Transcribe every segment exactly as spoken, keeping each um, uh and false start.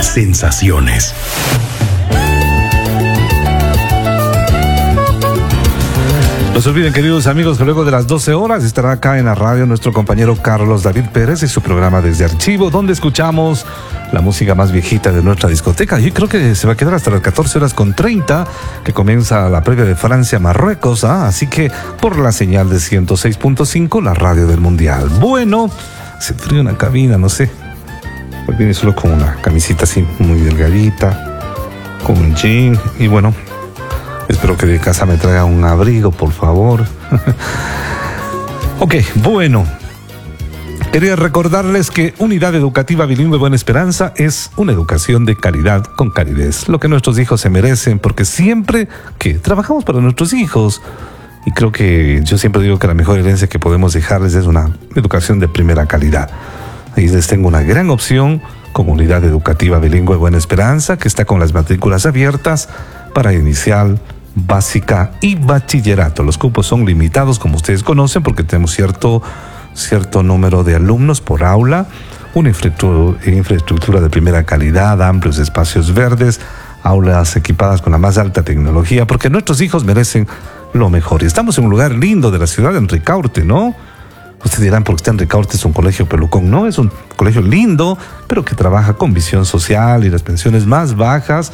sensaciones. No se olviden, queridos amigos, que luego de las doce horas estará acá en la radio nuestro compañero Carlos David Pérez y su programa Desde Archivo, donde escuchamos la música más viejita de nuestra discoteca. Yo creo que se va a quedar hasta las catorce horas con treinta, que comienza la previa de Francia-Marruecos, ¿ah? Así que por la señal de ciento seis punto cinco, la radio del Mundial. Bueno, se frío en la cabina, no sé. Pues viene solo con una camisita así muy delgadita, con un jean y bueno... Espero que de casa me traiga un abrigo, por favor. Ok, bueno. Quería recordarles que Unidad Educativa Bilingüe Buena Esperanza es una educación de calidad con calidez. Lo que nuestros hijos se merecen, porque siempre que trabajamos para nuestros hijos, y creo que yo siempre digo que la mejor herencia que podemos dejarles es una educación de primera calidad. Ahí les tengo una gran opción, Comunidad Educativa Bilingüe Buena Esperanza, que está con las matrículas abiertas para inicial, básica y bachillerato. Los cupos son limitados, como ustedes conocen, porque tenemos cierto, cierto número de alumnos por aula, una infraestructura, infraestructura de primera calidad, amplios espacios verdes, aulas equipadas con la más alta tecnología, porque nuestros hijos merecen lo mejor. Y estamos en un lugar lindo de la ciudad, en Ricaurte, ¿no? Ustedes dirán, porque está en Ricaurte, es un colegio pelucón. No, es un colegio lindo, pero que trabaja con visión social y las pensiones más bajas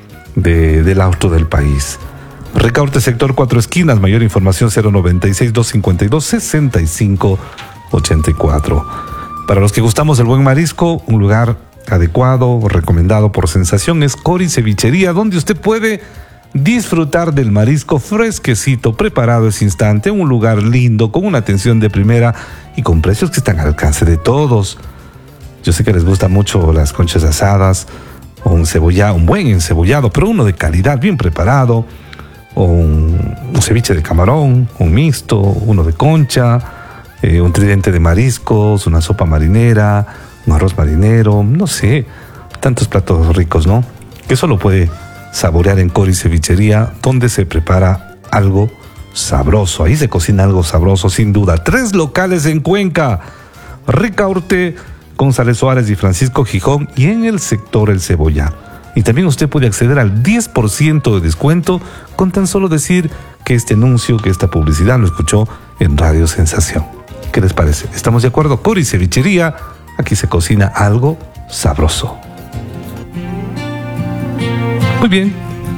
de, del auto del país. Ricaurte, sector Cuatro Esquinas. Mayor información cero noventa y seis, doscientos cincuenta y dos, sesenta y cinco ochenta y cuatro. Para los que gustamos del buen marisco, un lugar adecuado, recomendado por Sensación, es Cori Cevichería, donde usted puede disfrutar del marisco fresquecito, preparado ese instante, un lugar lindo, con una atención de primera y con precios que están al alcance de todos. Yo sé que les gustan mucho las conchas asadas, o un cebollado, un buen encebollado, pero uno de calidad, bien preparado, o un, un ceviche de camarón, un mixto, uno de concha, eh, un tridente de mariscos, una sopa marinera, un arroz marinero, no sé, tantos platos ricos, ¿no? Que solo puede saborear en Cori Cevichería, donde se prepara algo sabroso. Ahí se cocina algo sabroso, sin duda. Tres locales en Cuenca: Ricaurte, González Suárez y Francisco Gijón, y en el sector El Cebolla. Y también usted puede acceder al diez por ciento de descuento con tan solo decir que este anuncio, que esta publicidad lo escuchó en Radio Sensación. ¿Qué les parece? ¿Estamos de acuerdo? Cori Cevichería, aquí se cocina algo sabroso. Muy bien.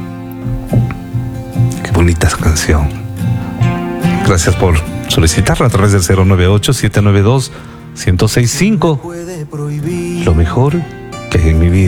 Qué bonita esa canción. Gracias por solicitarla a través del cero nueve ocho, siete nueve dos, uno cero seis cinco. Lo mejor que hay en mi vida.